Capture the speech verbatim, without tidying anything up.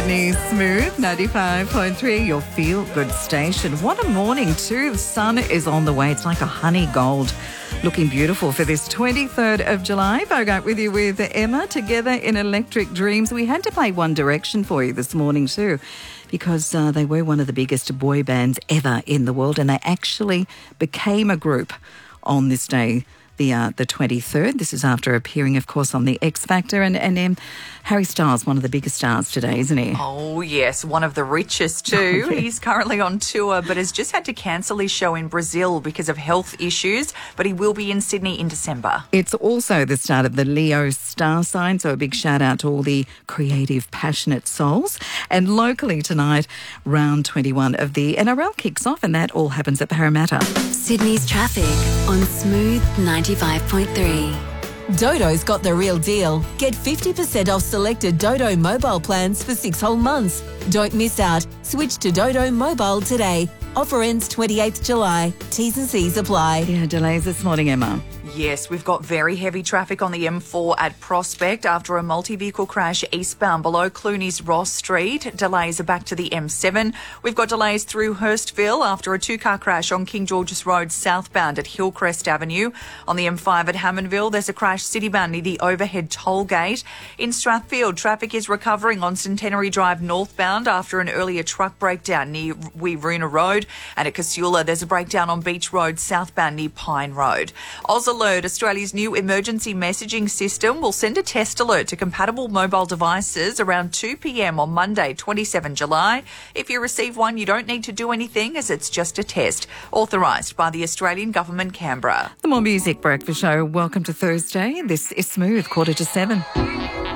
Sydney Smooth, ninety-five point three, your feel-good station. What a morning too. The sun is on the way. It's like a honey gold. Looking beautiful for this twenty-third of July. Bogart with you with Emma, together in Electric Dreams. We had to play One Direction for you this morning too, because uh, they were one of the biggest boy bands ever in the world, and they actually became a group on this day, the uh, the twenty-third. This is after appearing, of course, on the X Factor. And, and um, Harry Styles, one of the biggest stars today, isn't he? Oh, yes, one of the richest too. Oh, yeah. He's currently on tour, but has just had to cancel his show in Brazil because of health issues, but he will be in Sydney in December. It's also the start of the Leo star sign, so a big shout out to all the creative, passionate souls. And locally tonight, round twenty-one of the N R L kicks off, and that all happens at Parramatta. Sydney's traffic on Smooth ninety-five point three. Dodo's got the real deal. Get fifty percent off selected Dodo mobile plans for six whole months. Don't miss out. Switch to Dodo Mobile today. Offer ends twenty-eighth July. T's and C's apply. Yeah, delays this morning, Emma. Yes, we've got very heavy traffic on the M four at Prospect after a multi-vehicle crash eastbound below Clooney's Ross Street. Delays are back to the M seven. We've got delays through Hurstville after a two-car crash on King George's Road southbound at Hillcrest Avenue. On the M five at Hammondville, there's a crash citybound near the overhead toll gate. In Strathfield, traffic is recovering on Centenary Drive northbound after an earlier truck breakdown near Weeroona Road. And at Casula, there's a breakdown on Beach Road southbound near Pine Road. Oz Alert, Australia's new emergency messaging system, will send a test alert to compatible mobile devices around two p.m. on Monday, twenty-seventh July. If you receive one, you don't need to do anything, as it's just a test. Authorised by the Australian Government, Canberra. The More Music Breakfast Show. Welcome to Thursday. This is Smooth, quarter to seven.